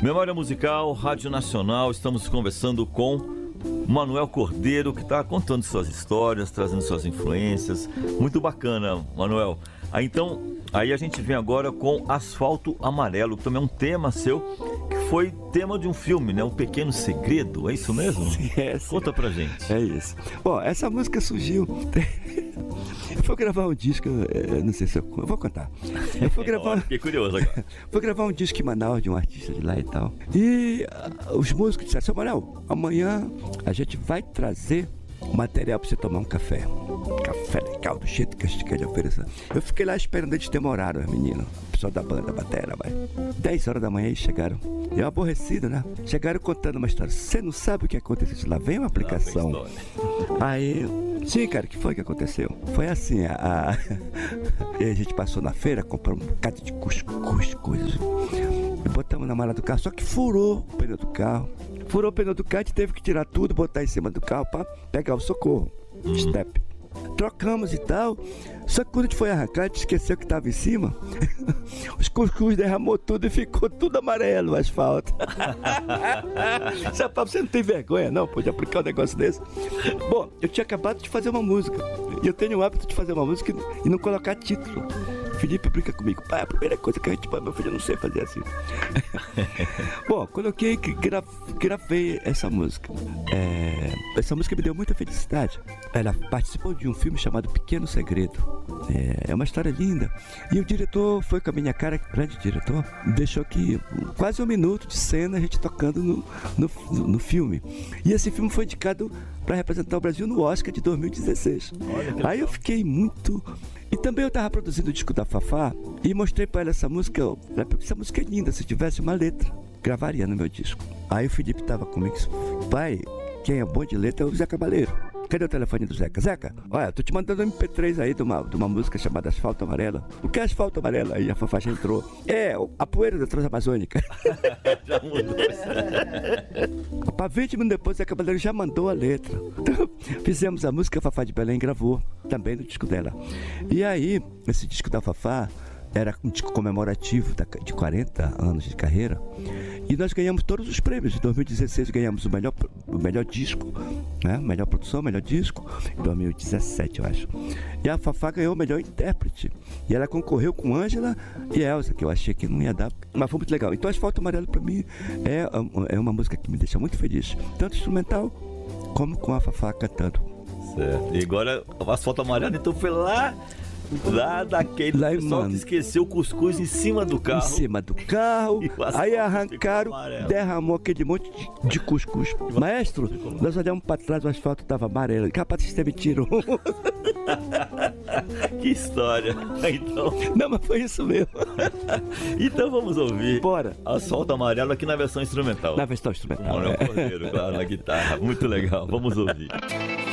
Memória Musical, Rádio Nacional, estamos conversando com Manuel Cordeiro, que está contando suas histórias, trazendo suas influências. Muito bacana, Manuel. Aí a gente vem agora com Asfalto Amarelo, que também é um tema seu, que foi tema de um filme, né? Um Pequeno Segredo, é isso mesmo? Sim. Conta pra gente. É isso. Bom, essa música surgiu... Eu fui gravar um disco, não sei se eu vou contar. Eu fui gravar... Fiquei curioso agora. Fui gravar um disco em Manaus de um artista de lá e tal. E os músicos disseram: seu Manuel, amanhã a gente vai trazer material pra você tomar um café. Café legal, do jeito que a gente quer oferecer. Eu fiquei lá esperando eles terem horário, as meninas. O pessoal da banda, batera, vai. 10 horas da manhã eles chegaram. Eu aborrecido, né? Chegaram contando uma história. Você não sabe o que aconteceu? Lá vem uma aplicação. Aí, sim, cara, o que foi que aconteceu? Foi assim, e a gente passou na feira, compramos um bocado de cuscuz, coisas. E botamos na mala do carro, só que furou o pneu do carro. Furou o pneu do carro, a gente teve que tirar tudo, botar em cima do carro pra pegar o socorro. Step. Trocamos e tal. Só que quando a gente foi arrancar, a gente esqueceu que estava em cima. Os cuscuz derramou tudo e ficou tudo amarelo o asfalto. Você não tem vergonha não, pô, de aplicar um negócio desse? Bom, eu tinha acabado de fazer uma música. E eu tenho o hábito de fazer uma música e não colocar título. Felipe brinca comigo: pai, a primeira coisa que a gente... Meu filho, eu não sei fazer assim. Bom, coloquei que gravei essa música. Essa música me deu muita felicidade. Ela participou de um filme chamado Pequeno Segredo. É uma história linda. E o diretor foi com a minha cara, grande diretor, deixou que quase 1 minuto de cena a gente tocando no filme. E esse filme foi indicado para representar o Brasil no Oscar de 2016. Aí eu fiquei muito... E também eu estava produzindo o disco da Fafá e mostrei para ela essa música. Essa música é linda, se tivesse uma letra, gravaria no meu disco. Aí o Felipe estava comigo e disse: pai, quem é bom de letra é o Zé Cabaleiro. Cadê o telefone do Zeca? Zeca, olha, tô te mandando um MP3 aí de uma música chamada Asfalto Amarelo. O que é Asfalto Amarelo? Aí a Fafá já entrou. A poeira da Transamazônica. Já mudou. Para 20 minutos depois, o Zé Cabaleiro já mandou a letra. Então, fizemos a música, a Fafá de Belém gravou também no disco dela. E aí, esse disco da Fafá era um disco comemorativo de 40 anos de carreira. E nós ganhamos todos os prêmios. Em 2016 ganhamos o melhor disco, né? Melhor produção, melhor disco. Em 2017, eu acho. E a Fafá ganhou o melhor intérprete. E ela concorreu com Ângela e Elza, que eu achei que não ia dar. Mas foi muito legal. Então Asfalto Amarelo para mim é uma música que me deixa muito feliz. Tanto instrumental como com a Fafá cantando. Certo. E agora o Asfalto Amarelo então foi lá daquele pessoal que esqueceu o cuscuz em cima do carro. Em cima do carro. Aí arrancaram, derramou aquele monte de cuscuz. Maestro, nós olhamos para trás, o asfalto estava amarelo. Capaz que você me tirou. Que história. Então... Não, mas foi isso mesmo. Então vamos ouvir. Bora. Asfalto Amarelo aqui na versão instrumental. Na versão instrumental. Manuel Cordeiro, claro, na guitarra. Muito legal. Vamos ouvir.